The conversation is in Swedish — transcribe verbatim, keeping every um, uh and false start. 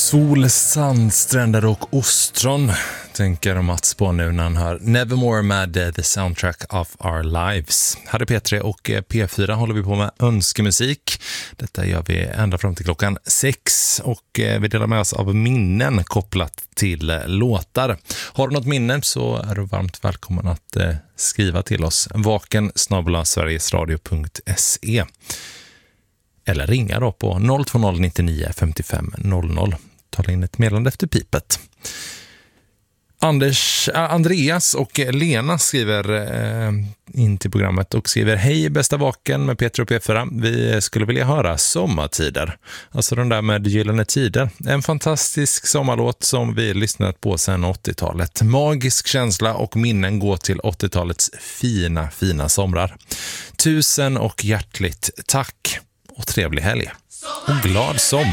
Sol, sandstränder och ostron tänker Mats på nu när han hör Nevermore med The Soundtrack of Our Lives. Här är P tre och P fyra håller vi på med önskemusik. Detta gör vi ända fram till klockan sex och vi delar med oss av minnen kopplat till låtar. Har du något minne så är du varmt välkommen att skriva till oss. vaken snabel-a sverigesradio punkt se eller ringa då på noll två noll nio nio fem fem noll noll. Tala in ett meddelande efter pipet. Anders, äh, Andreas och Lena skriver äh, in till programmet och skriver: hej bästa vaken med Peter och P fyra. Vi skulle vilja höra Sommartider. Alltså den där med Gyllene tider. En fantastisk sommarlåt som vi lyssnat på sedan åttiotalet. Magisk känsla och minnen går till åttiotalets fina, fina somrar. Tusen och hjärtligt tack och trevlig helg. Och glad sommar.